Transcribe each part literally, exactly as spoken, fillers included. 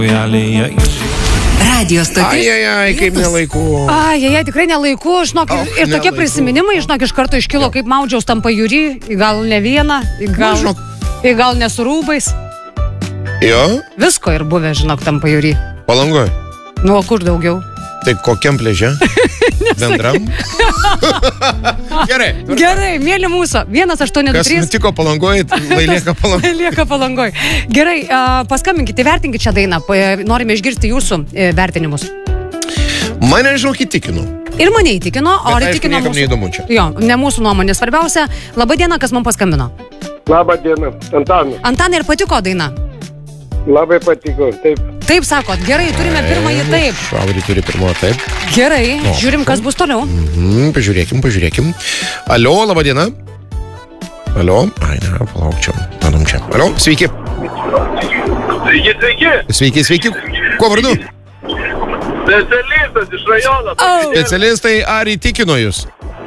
Radio stotis. Ai, ai, ai, kaip nelaiku. Ai, ai, ai, tikrai nelaiku, žinok, Oh, ir tokie nelaiku. prisiminimai, žinok, iš karto iškilo, kaip maudžiaus tam pajūry, gal ne vieną, gal, Nu, žinok. gal ne su rūbais. Jo, Visko ir buvę, žinok, tam pajūry. Palangoj. Nu, o kur daugiau? Tai kokiam pleže? Bendram? Gerai. Gerai, mėly mūsų, vienas aštuoni du Kas trys. nutiko Palangoj, lai lieka Palangoj. Lieka Palangoj. Gerai, uh, paskambinkite, vertinkite šią dainą, pa- norime išgirsti jūsų e, vertinimus. Mane, žinok, įtikino. Ir mane įtikino, o ar Bet aišku, įtikino niekam mūsų... neįdomu čia. Jo, ne mūsų nuomonė. Svarbiausia, laba diena, kas mums paskambino. Labą dieną, Antanas. Antanai, ir patiko daina? Labai patiko, taip. Taip sakot, gerai, turime pirmąjį taip. Šaurį turi pirmo, taip. Gerai, O. žiūrim, kas bus toliau. Mhm, pažiūrėkim, pažiūrėkim. Alio, laba diena. Alio, ai, ne, palaukčiau. Manom čia. Alio, sveiki. Sveiki, sveiki. Sveiki, sveiki. Kuo vardu? Specialistas iš rajono. Oh. Specialistai, ar įtikino jūs?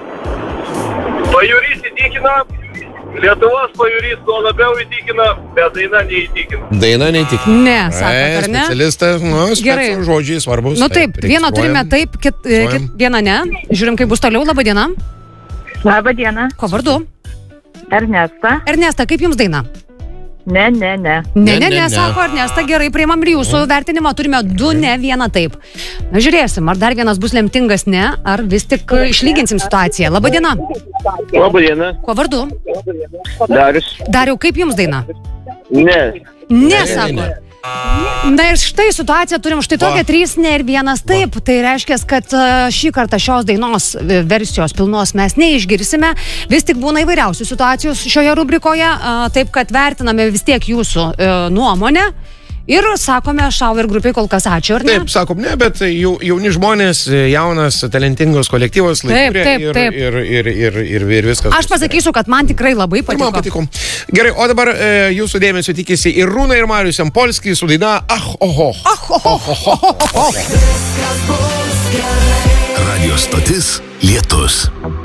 Pajūrys įtikina, Lietuvos pajūrys kuo labiau įtikina, bet daina neįtikina. Daina neįtikino. Ne, sakot, ar ne? Specialistas, nu, Gerai. specų žodžiai svarbus. Nu taip, vieną turime taip, kit, e, kit, vieną ne. Žiūrim, kaip bus toliau. Labą dieną. Labą dieną, Ko vardu? Ernesta. Ernesta, kaip jums daina? Ne, ne, ne. Ne, Ne, ne, ne, ne, ne. sako Ernesta, gerai, priimam ir jūsų vertinimą. Turime du ne, vieną taip. Na, žiūrėsim, ar dar vienas bus lemtingas ne, ar vis tik e, išlyginsim situaciją. Labą dieną. Labą dieną. Kuo vardu? Darius. Dariau, kaip jums daina? Ne. Ne, ne, sako. ne. Na ir štai situaciją turim, štai tokia Va. trys ne ir vienas taip. Tai reiškia, kad e, šį kartą šios dainos e, versijos pilnos mes neišgirsime. Vis tik būna įvairiausių situacijų šioje rubrikoje, e, taip kad vertiname vis tiek jūsų e, nuomonę. Ir sakome Šau ir grupiai kol kas ačiū, ar ne? Taip, sakom, ne, bet jau, jauni žmonės, jaunas, talentingos kolektyvas, Taip, laikūrė taip, ir, taip. ir, ir, ir, ir, ir viskas. Aš pasakysiu, kad man tikrai labai Ir man patiko. patiko. Gerai, o dabar e, jūsų dėmesio tikisi ir Rūna, ir Marius Jampolskis su daina Ach, oho. Ach, oho, oho, oho. Radio stotis Lietus.